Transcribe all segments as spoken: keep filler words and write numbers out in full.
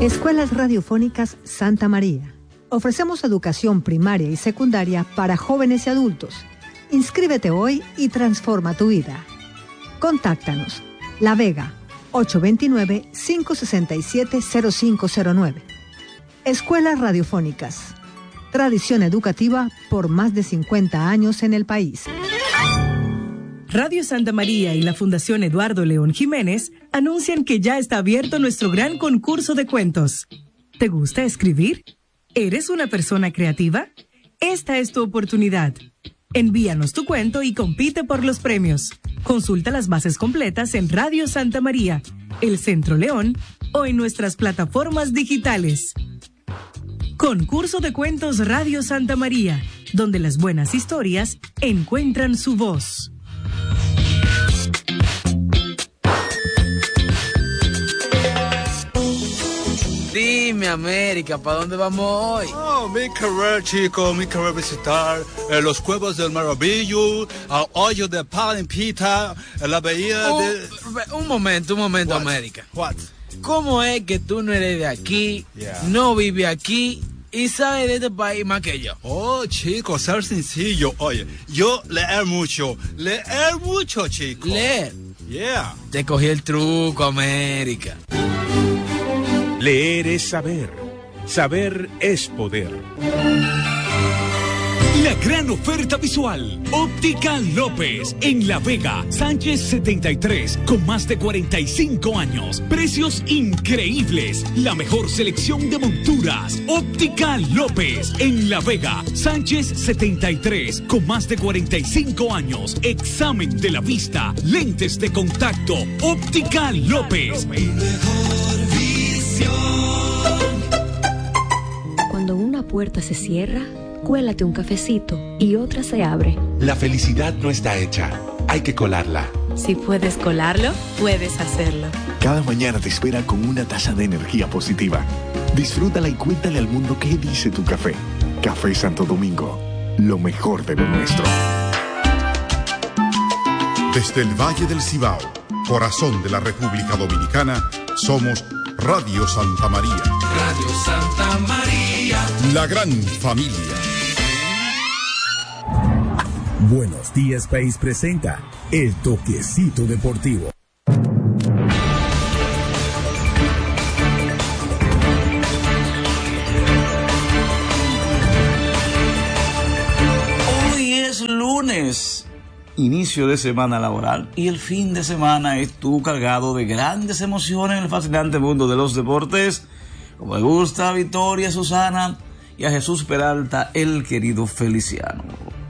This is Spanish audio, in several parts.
Escuelas Radiofónicas Santa María. Ofrecemos educación primaria y secundaria para jóvenes y adultos. Inscríbete hoy y transforma tu vida. Contáctanos. La Vega, ocho dos nueve, cinco seis siete, cero cinco cero nueve. Escuelas Radiofónicas. Tradición educativa por más de cincuenta años en el país. Radio Santa María y la Fundación Eduardo León Jiménez anuncian que ya está abierto nuestro gran concurso de cuentos. ¿Te gusta escribir? ¿Eres una persona creativa? Esta es tu oportunidad. Envíanos tu cuento y compite por los premios. Consulta las bases completas en Radio Santa María, El Centro León o en nuestras plataformas digitales. Concurso de Cuentos Radio Santa María, donde las buenas historias encuentran su voz. Dime, América, ¿para dónde vamos hoy? Oh, mi querer, chico, mi querer visitar eh, los Cuevos del Maravillo, el hoyo de Palimpita, la bahía un, de... Un momento, un momento, What? América. What? ¿Cómo es que tú no eres de aquí, Yeah. no vives aquí y sabes de este país más que yo? Oh, chico, ser sencillo. Oye, yo leer mucho, leer mucho, chico. Leer. Yeah. Te cogí el truco, América. Leer es saber. Saber es poder. La gran oferta visual. Óptica López, en La Vega, Sánchez setenta y tres, con más de cuarenta y cinco años. Precios increíbles. La mejor selección de monturas. Óptica López, en La Vega, Sánchez setenta y tres, con más de cuarenta y cinco años. Examen de la vista, lentes de contacto. Óptica López. Cuando una puerta se cierra, cuélate un cafecito y otra se abre. La felicidad no está hecha, hay que colarla. Si puedes colarlo, puedes hacerlo. Cada mañana te espera con una taza de energía positiva. Disfrútala y cuéntale al mundo qué dice tu café. Café Santo Domingo, lo mejor de lo nuestro. Desde el Valle del Cibao, corazón de la República Dominicana, somos Radio Santa María. Radio Santa María. La gran familia. Buenos Días País presenta El Toquecito Deportivo. Hoy es lunes, inicio de semana laboral, y el fin de semana estuvo cargado de grandes emociones en el fascinante mundo de los deportes, como le gusta a Victoria Susana y a Jesús Peralta, el querido Feliciano.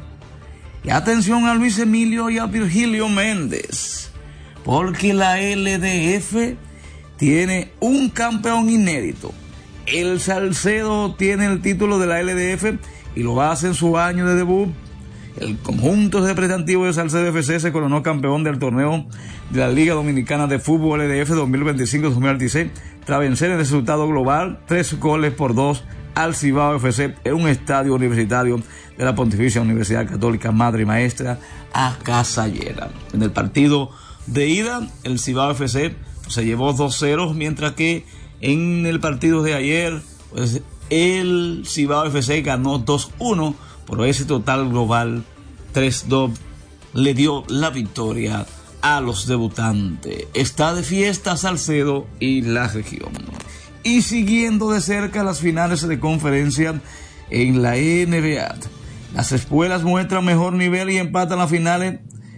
Y atención a Luis Emilio y a Virgilio Méndez, porque la L D F tiene un campeón inédito. El Salcedo tiene el título de la L D F y lo hace en su año de debut. El conjunto representativo de Salcedo F C se coronó campeón del torneo de la Liga Dominicana de Fútbol L D F dos mil veinticinco dos mil veintiséis tras vencer el resultado global tres goles por dos al Cibao F C en un estadio universitario de la Pontificia Universidad Católica Madre y Maestra a casa llena. En el partido de ida, el Cibao F C se llevó dos cero, mientras que en el partido de ayer, pues, el Cibao F C ganó dos uno. Por ese total global tres dos le dio la victoria a los debutantes. Está de fiesta Salcedo y la región. Y siguiendo de cerca las finales de conferencia en la N B A, las espuelas muestran mejor nivel y empatan las finales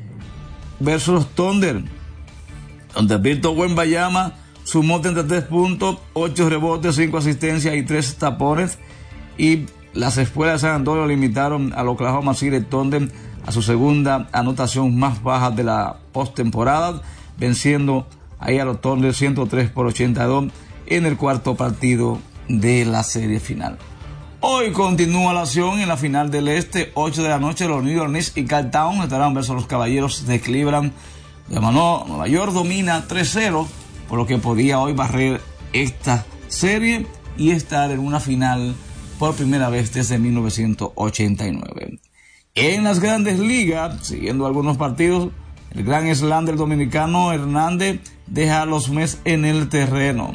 versus los Thunder, donde Víctor Wembanyama sumó treinta y tres puntos, ocho rebotes, cinco asistencias y tres tapones, y las espuelas de San Antonio limitaron al Oklahoma City Thunder a su segunda anotación más baja de la postemporada, venciendo ahí a los Thunder ciento tres por ochenta y dos en el cuarto partido de la serie final. Hoy continúa la acción en la final del Este, ocho de la noche, los New York Knicks y Carl Town estarán versus los Caballeros de Cleveland. De mano, Nueva York domina tres cero, por lo que podía hoy barrer esta serie y estar en una final por primera vez desde mil novecientos ochenta y nueve. En las grandes ligas, siguiendo algunos partidos, el gran slam del dominicano Hernández deja a los Mets en el terreno.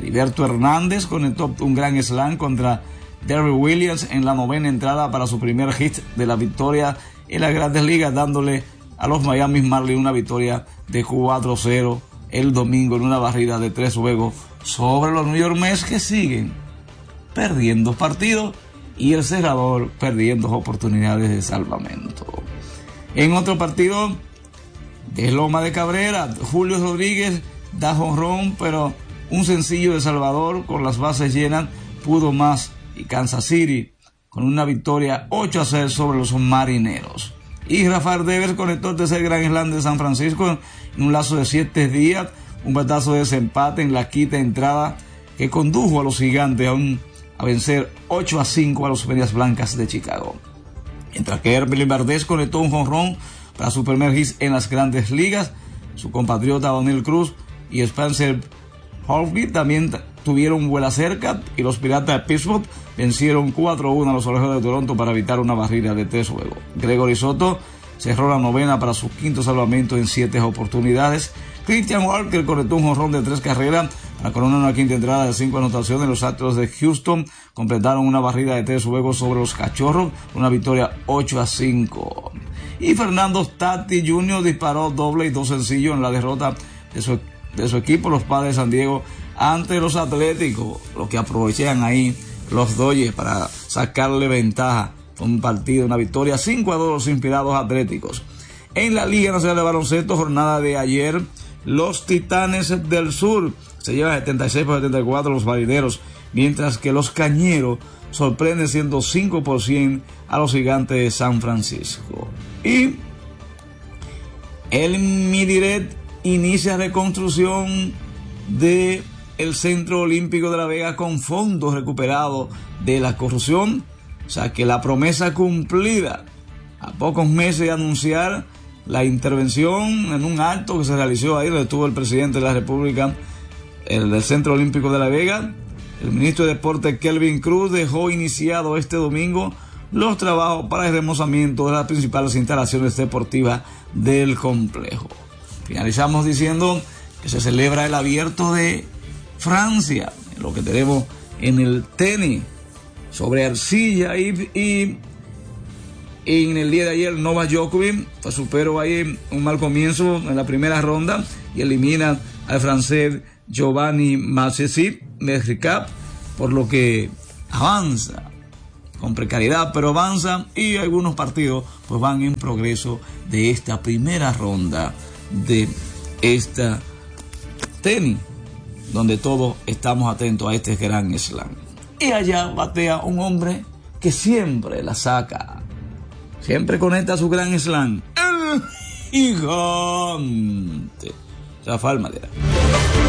Heriberto Hernández conectó un gran slam contra Derrick Williams en la novena entrada para su primer hit de la victoria en las Grandes Ligas, dándole a los Miami Marlins una victoria de cuatro cero el domingo en una barrida de tres juegos sobre los New York Mets, que siguen perdiendo partidos y el cerrador perdiendo oportunidades de salvamento. En otro partido de Loma de Cabrera, Julio Rodríguez da jonrón, pero un sencillo de Salvador con las bases llenas pudo más, y Kansas City con una victoria ocho a cero sobre los Marineros. Y Rafael Devers conectó el tercer Grand Slam de San Francisco en un lazo de siete días, un batazo de desempate en la quinta entrada que condujo a los Gigantes a, un, a vencer ocho a cinco a los Medias Blancas de Chicago. Mientras que Hermelín Valdés conectó un jonrón para su primer hit en las Grandes Ligas, su compatriota O'Neill Cruz y Spencer Horwitz también tuvieron vuela cerca, y los Piratas de Pittsburgh vencieron cuatro a uno a los Orejeros de Toronto para evitar una barrida de tres juegos. Gregory Soto cerró la novena para su quinto salvamento en siete oportunidades. Christian Walker conectó un jonrón de tres carreras para coronar una quinta entrada de cinco anotaciones. Los Astros de Houston completaron una barrida de tres juegos sobre los Cachorros, una victoria ocho a cinco. Y Fernando Tatis junior disparó doble y dos sencillos en la derrota de su, de su equipo, los Padres de San Diego, ante los Atléticos, los que aprovechan ahí los Dodgers para sacarle ventaja. Fue un partido, una victoria cinco a dos los inspirados Atléticos. En la Liga Nacional de Baloncesto, jornada de ayer, los Titanes del Sur se llevan setenta y seis por setenta y cuatro los Marineros, mientras que los Cañeros sorprenden siendo cinco por ciento a los Gigantes de San Francisco. Y el Midiret inicia reconstrucción de el Centro Olímpico de La Vega con fondos recuperados de la corrupción. O sea que la promesa cumplida a pocos meses de anunciar la intervención en un acto que se realizó ahí, donde estuvo el presidente de la República, el del Centro Olímpico de La Vega. El ministro de Deportes Kelvin Cruz dejó iniciado este domingo los trabajos para el remozamiento de las principales instalaciones deportivas del complejo. Finalizamos diciendo que se celebra el Abierto de Francia, lo que tenemos en el tenis sobre arcilla, y, y, y en el día de ayer Novak Djokovic pues, superó ahí un mal comienzo en la primera ronda y elimina al francés Giovanni Massessi Mercap, por lo que avanza con precariedad, pero avanza, y algunos partidos pues van en progreso de esta primera ronda de esta tenis, donde todos estamos atentos a este gran slam. Y allá batea un hombre que siempre la saca, siempre conecta su gran slam, el gigante Rafael Madera.